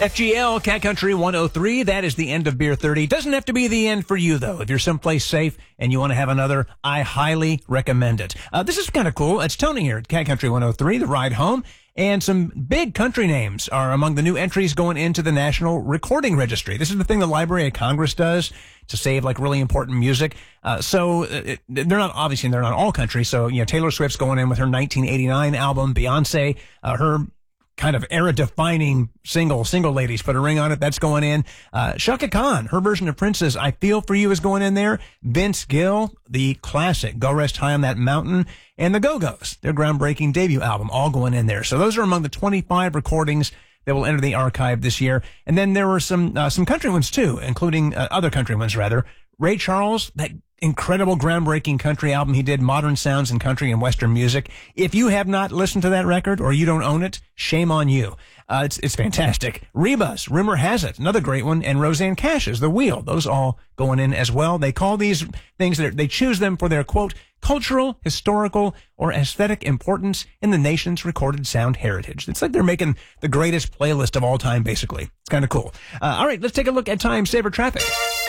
FGL, Cat Country 103. That is the end of Beer 30. Doesn't have to be the end for you, though. If you're someplace safe and you want to have another, I highly recommend it. This is kind of cool. It's Tony here at Cat Country 103, the ride home. And some big country names are among the new entries going into the National Recording Registry. This is the thing the Library of Congress does to save like really important music. They're not all country. So, Taylor Swift's going in with her 1989 album, Beyonce, her kind of era-defining single ladies, put a ring on it. That's going in. Chaka Khan, her version of Prince's I Feel For You is going in there. Vince Gill, the classic Go Rest High on That Mountain, and the Go-Go's, their groundbreaking debut album, all going in there. So those are among the 25 recordings that will enter the archive this year. And then there were some country ones too, including other country ones rather. Ray Charles, that incredible groundbreaking country album he did, Modern Sounds in Country and Western Music. If you have not listened to that record or you don't own it, shame on you. It's fantastic. Reba's Rumor Has It, another great one, and Roseanne Cash's The Wheel. Those all going in as well. They call these things they choose them for their quote cultural, historical, or aesthetic importance in the nation's recorded sound heritage. It's like they're making the greatest playlist of all time, basically. It's kind of cool. All right, let's take a look at Time Saver Traffic.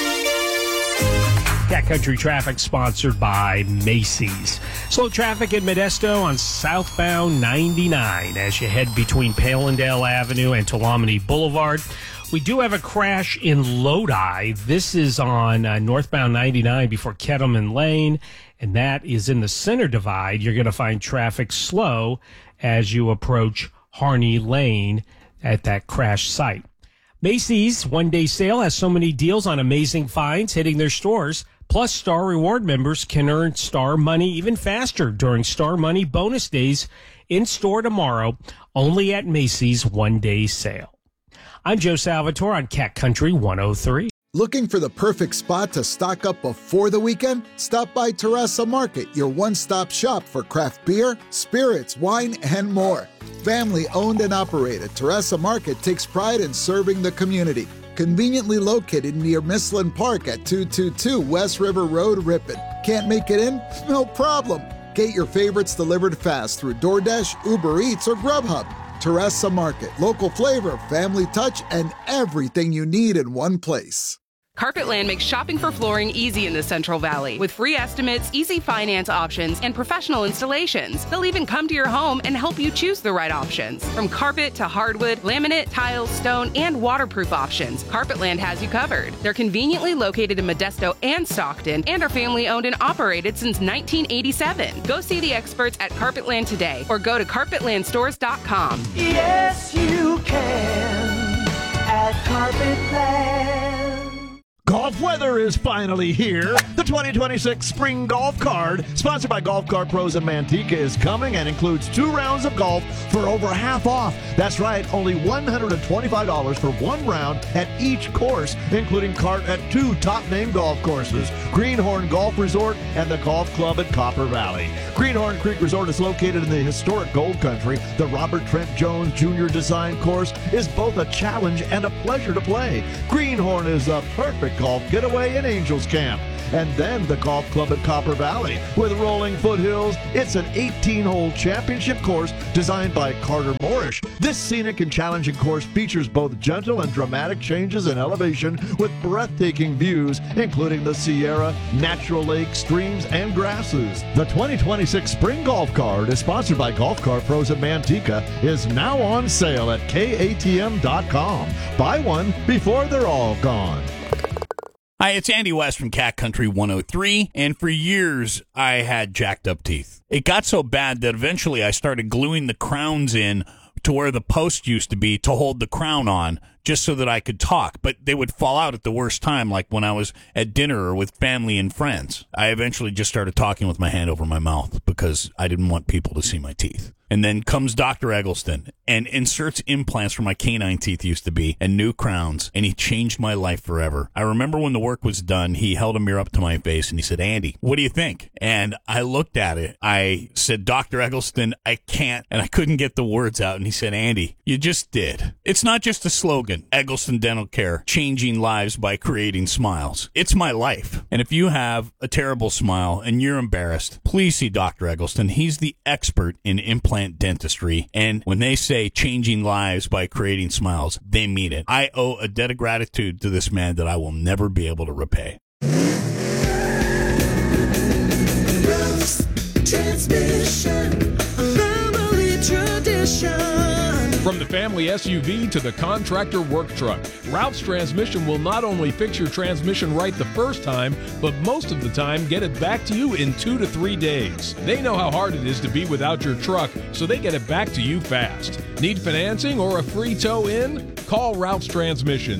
Cat Country Traffic sponsored by Macy's. Slow traffic in Modesto on southbound 99 as you head between Palindale Avenue and Tuolumne Boulevard. We do have a crash in Lodi. This is on northbound 99 before Kettleman Lane, and that is in the center divide. You're going to find traffic slow as you approach Harney Lane at that crash site. Macy's one-day sale has so many deals on amazing finds hitting their stores. Plus, Star Reward members can earn Star Money even faster during Star Money bonus days in store tomorrow, only at Macy's one-day sale. I'm Joe Salvatore on Cat Country 103. Looking for the perfect spot to stock up before the weekend? Stop by Terrassa Market, your one-stop shop for craft beer, spirits, wine, and more. Family-owned and operated, Terrassa Market takes pride in serving the community. Conveniently located near Mislin Park at 222 West River Road, Ripon. Can't make it in? No problem. Get your favorites delivered fast through DoorDash, Uber Eats, or Grubhub. Terrassa Market, local flavor, family touch, and everything you need in one place. Carpetland makes shopping for flooring easy in the Central Valley with free estimates, easy finance options, and professional installations. They'll even come to your home and help you choose the right options. From carpet to hardwood, laminate, tile, stone, and waterproof options, Carpetland has you covered. They're conveniently located in Modesto and Stockton and are family owned and operated since 1987. Go see the experts at Carpetland today or go to carpetlandstores.com. Yes, you can at Carpetland. Golf weather is finally here. The 2026 Spring Golf Card, sponsored by Golf Cart Pros in Manteca, is coming and includes 2 rounds of golf for over half off. That's right, only $125 for 1 round at each course, including cart at 2 top-name golf courses, Greenhorn Golf Resort and the Golf Club at Copper Valley. Greenhorn Creek Resort is located in the historic Gold Country. The Robert Trent Jones Jr. Design course is both a challenge and a pleasure to play. Greenhorn is a perfect golf getaway in Angels Camp. And then the Golf Club at Copper Valley with rolling foothills. It's an 18-hole championship course designed by Carter Moorish. This scenic and challenging course features both gentle and dramatic changes in elevation with breathtaking views, including the Sierra, natural lakes, streams, and grasses. The 2026 Spring Golf Card is sponsored by Golf Cart Pros at Manteca, is now on sale at KATM.com. Buy one before they're all gone. Hi, it's Andy West from Cat Country 103, and for years I had jacked up teeth. It got so bad that eventually I started gluing the crowns in to where the post used to be to hold the crown on, just so that I could talk, but they would fall out at the worst time, like when I was at dinner or with family and friends. I eventually just started talking with my hand over my mouth because I didn't want people to see my teeth. And then comes Dr. Eggleston and inserts implants where my canine teeth used to be and new crowns, and he changed my life forever. I remember when the work was done, he held a mirror up to my face and he said, "Andy, what do you think?" And I looked at it. I said, "Dr. Eggleston, I can't," and I couldn't get the words out. And he said, "Andy, you just did." It's not just a slogan, Eggleston Dental Care, changing lives by creating smiles. It's my life. And if you have a terrible smile and you're embarrassed, please see Dr. Eggleston. He's the expert in implant Reliant Dentistry. And when they say changing lives by creating smiles, they mean it. I owe a debt of gratitude to this man that I will never be able to repay. Transmission, a family tradition. From the family SUV to the contractor work truck, Ralph's Transmission will not only fix your transmission right the first time, but most of the time get it back to you in 2 to 3 days. They know how hard it is to be without your truck, so they get it back to you fast. Need financing or a free tow in? Call Ralph's Transmission,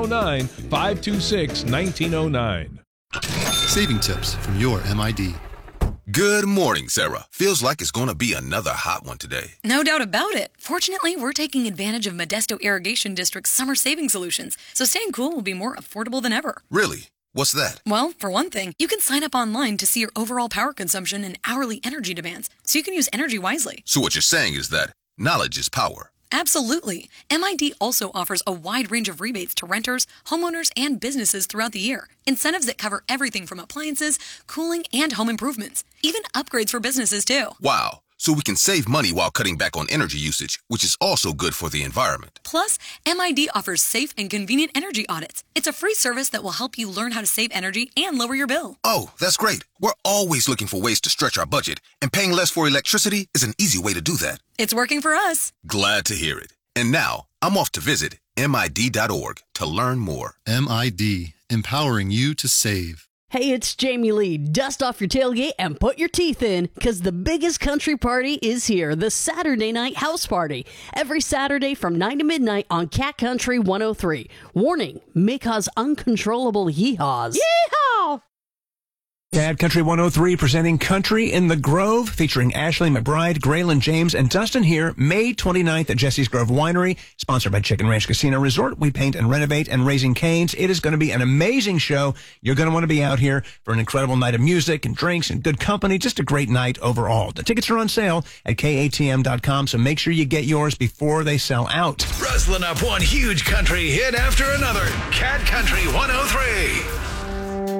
209-526-1909. Saving tips from your MID. Good morning, Sarah. Feels like it's going to be another hot one today. No doubt about it. Fortunately, we're taking advantage of Modesto Irrigation District's summer saving solutions, so staying cool will be more affordable than ever. Really? What's that? Well, for one thing, you can sign up online to see your overall power consumption and hourly energy demands, so you can use energy wisely. So what you're saying is that knowledge is power. Absolutely. MID also offers a wide range of rebates to renters, homeowners, and businesses throughout the year. Incentives that cover everything from appliances, cooling, and home improvements. Even upgrades for businesses, too. Wow. So we can save money while cutting back on energy usage, which is also good for the environment. Plus, MID offers safe and convenient energy audits. It's a free service that will help you learn how to save energy and lower your bill. Oh, that's great. We're always looking for ways to stretch our budget, and paying less for electricity is an easy way to do that. It's working for us. Glad to hear it. And now, I'm off to visit MID.org to learn more. MID, empowering you to save. Hey, it's Jamie Lee. Dust off your tailgate and put your teeth in, because the biggest country party is here, the Saturday Night House Party. Every Saturday from 9 to midnight on Cat Country 103. Warning, may cause uncontrollable yeehaws. Yeehaw! Cat Country 103 presenting Country in the Grove, featuring Ashley McBride, Graylin James, and Dustin here, May 29th at Jesse's Grove Winery, sponsored by Chicken Ranch Casino Resort. We paint and renovate and Raising Cane's. It is going to be an amazing show. You're going to want to be out here for an incredible night of music and drinks and good company. Just a great night overall. The tickets are on sale at KATM.com, so make sure you get yours before they sell out. Rustling up one huge country hit after another. Cat Country 103.